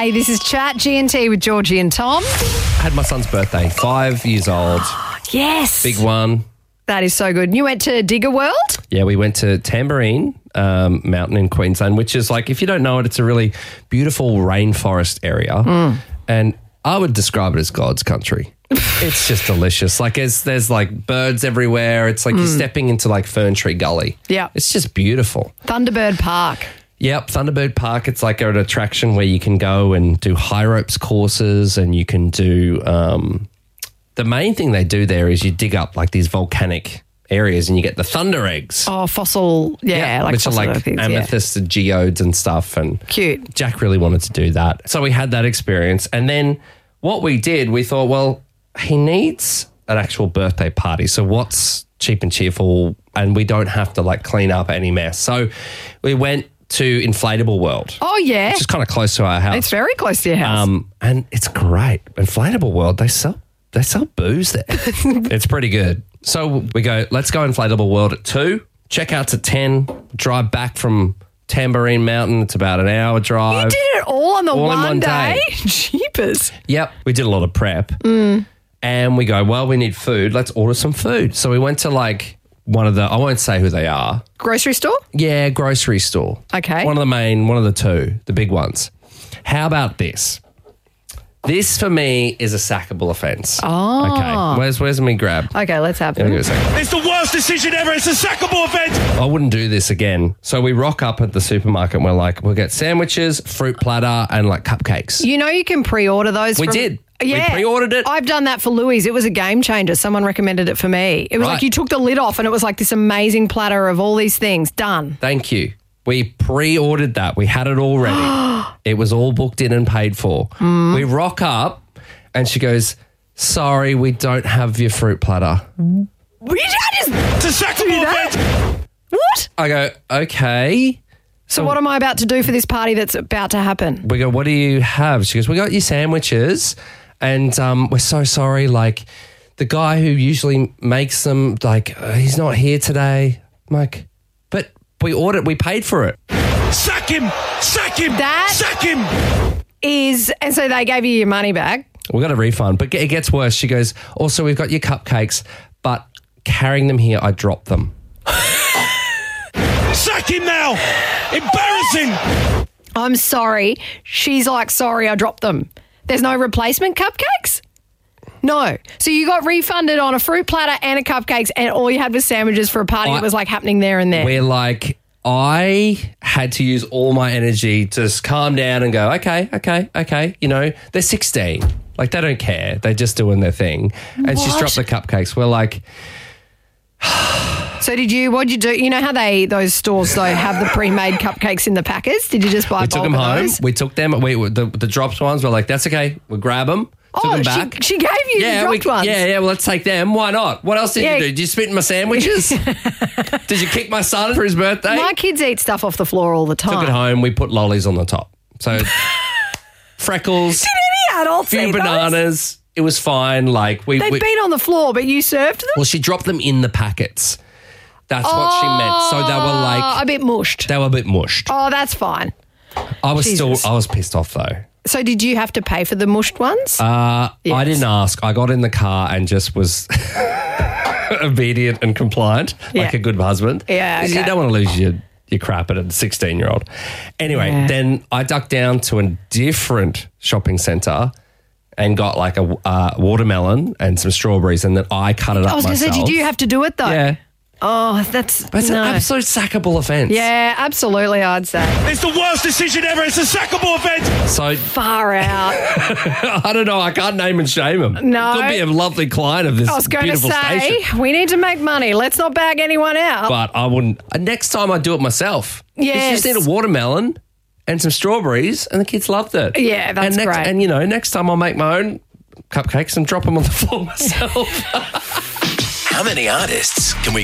Hey, this is Chat G&T with Georgie and Tom. I had my son's birthday, 5 years old. Yes. Big one. That is so good. You went to Digger World? Yeah, we went to Tamborine Mountain in Queensland, which is like, if you don't know it, it's a really beautiful rainforest area. And I would describe it as God's country. It's just delicious. Like there's like birds everywhere. It's like you're stepping into like Fern Tree Gully. Yeah. It's just beautiful. Thunderbird Park. Yep, Thunderbird Park. It's like an attraction where you can go and do high ropes courses, and you can do the main thing they do there is you dig up like these volcanic areas and you get the thunder eggs. Oh, fossil, like which are fossil like things, amethyst and geodes and stuff. And cute. Jack really wanted to do that. So we had that experience. And then what we did, we thought, well, he needs an actual birthday party. So what's cheap and cheerful and we don't have to like clean up any mess. So we went to Inflatable World. Oh, yeah. Which is kind of close to our house. It's very close to your house. And it's great. Inflatable World, they sell booze there. It's pretty good. So we go, let's go Inflatable World at 2, checkouts at 10, drive back from Tamborine Mountain. It's about an hour drive. You did it all on the All in one day? day. Jeepers. Yep. We did a lot of prep. And we go, well, we need food. Let's order some food. So we went to like one of the, I won't say who they are. Grocery store? Yeah, grocery store. Okay. One of the two, the big ones. How about this? This for me is a sackable offence. Oh. Okay. Where's me grab? Okay, let's have Give me it. a second. It's the worst decision ever. It's a sackable event. I wouldn't do this again. So we rock up at the supermarket and we're like, we'll get sandwiches, fruit platter, and like cupcakes. You know you can pre-order those. We did. Yeah. We pre-ordered it. I've done that for Louis. It was a game changer. Someone recommended it for me. It was Right. like you took the lid off and it was like this amazing platter of all these things. Done. Thank you. We pre-ordered that. We had it all ready. It was all booked in and paid for. We rock up and she goes, sorry, we don't have your fruit platter. It's a sackable event. What? I go, okay. So what am I about to do for this party that's about to happen? We go, what do you have? She goes, we got your sandwiches and we're so sorry. Like the guy who usually makes them, like he's not here today. I'm like, but we ordered, we paid for it. Sack him. Sack him. That- Sack him. And so they gave you your money back. We got a refund, but it gets worse. She goes, also, we've got your cupcakes, but carrying them here, I dropped them. Sack him now. Embarrassing. I'm sorry. She's like, sorry, I dropped them. There's no replacement cupcakes? No. So you got refunded on a fruit platter and a cupcakes and all you had was sandwiches for a party that was like happening there and there. We're like, I had to use all my energy to just calm down and go, okay. You know, they're 16. Like, they don't care. They're just doing their thing. And she's dropped the cupcakes. We're like... So what'd you do? You know how those stores though have the pre-made cupcakes in the packets? Did you just buy We took bulk them of home. those? We took them. The dropped ones. We're like, that's okay. We'll grab them. Took them back. She gave you the dropped ones. Yeah, well, let's take them. Why not? What else did you do? Did you spit in my sandwiches? Did you kick my son for his birthday? My kids eat stuff off the floor all the time. Took it home. We put lollies on the top. So freckles. Did any adults few eat those? bananas. It was fine. Like They've been on the floor, but you served them? Well, she dropped them in the packets. That's what she meant. So they were like a bit mushed. They were a bit mushed. Oh, that's fine. I was pissed off though. So did you have to pay for the mushed ones? I didn't ask. I got in the car and just was obedient and compliant, like a good husband. Yeah, Because you don't want to lose your crap at a 16-year-old. Anyway, then I ducked down to a different shopping centre and got like a watermelon and some strawberries, and then I cut it up myself. I was going to say, did you have to do it though? Yeah. Oh, that's an absolute sackable offence. Yeah, absolutely, I'd say. It's the worst decision ever. It's a sackable event. So far out. I don't know. I can't name and shame him. No. Could be a lovely client of this I was going to beautiful say, station. we need to make money. Let's not bag anyone out. But I wouldn't. Next time I'd do it myself. Yes. You just need a watermelon and some strawberries, and the kids loved it. Yeah, that's great. And, next time I'll make my own cupcakes and drop them on the floor myself. How many artists can we